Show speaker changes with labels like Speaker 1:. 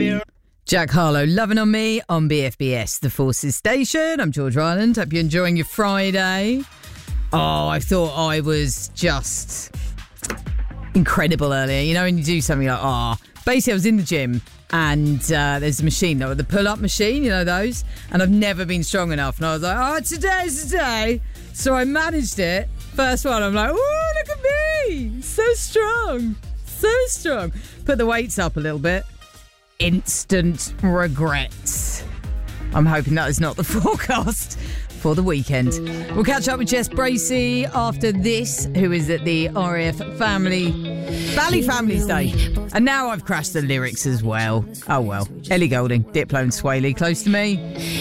Speaker 1: Jack Harlow, Loving on Me on BFBS, the Forces Station. I'm George Ryland. Hope you're enjoying your Friday. Oh, I thought I was just incredible earlier. You know, when you do something like, basically I was in the gym and there's a machine, the pull-up machine, you know those? And I've never been strong enough. And I was like, today's the day. So I managed it. First one, I'm like, oh, look at me. So strong. So strong. Put the weights up a little bit. Instant regrets. I'm hoping that is not the forecast for the weekend. We'll catch up with Jess Bracey after this, who is at the RAF Valley Families Day. And now I've crashed the lyrics as well. Oh well. Ellie Goulding, Diplo and Swaley, close to me.